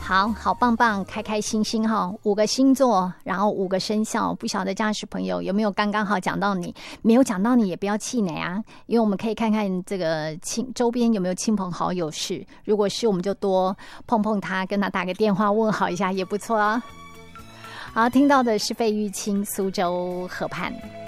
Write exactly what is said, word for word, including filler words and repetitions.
好好棒棒，开开心心哈！五个星座，然后五个生肖，不晓得家属朋友有没有刚刚好讲到你？没有讲到你也不要气馁啊，因为我们可以看看这个亲周边有没有亲朋好友是，如果是我们就多碰碰他，跟他打个电话问好一下也不错啊。好，听到的是费玉清《苏州河畔》。